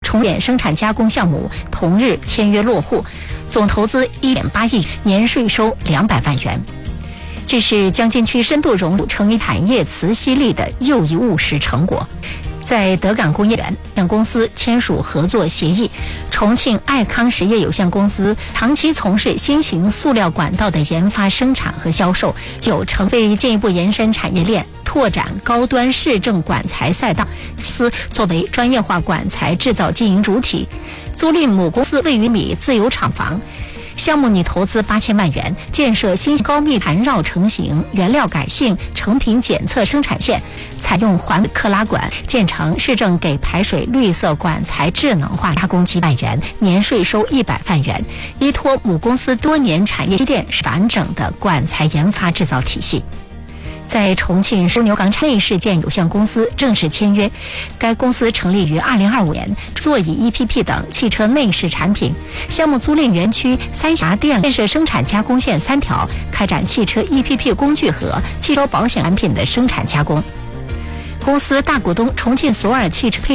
重点生产加工项目同日签约落户，总投资1.8亿，年税收200万元。这是江津区深度融入成渝产业磁吸力的又一务实成果。在德港工业园有限公司签署合作协议，重庆爱康实业有限公司长期从事新型塑料管道的研发、生产和销售，有成为进一步延伸产业链，拓展高端市政管材赛道。司作为专业化管材制造经营主体，租赁母公司位于米自有厂房。项目拟投资8000万元，建设新高密盘绕成型原料改性成品检测生产线，采用环克拉管，建成市政给排水绿色管材智能化加工机1万元，年税收100万元。依托母公司多年产业积淀，是完整的管材研发制造体系。在重庆枢纽港内饰件有限公司正式签约，该公司成立于2025年，座椅 EPP 等汽车内饰产品。项目租赁园区三峡店建设生产加工线3条，开展汽车 EPP 工具盒、汽车保险产品的生产加工。公司大股东重庆索尔汽车配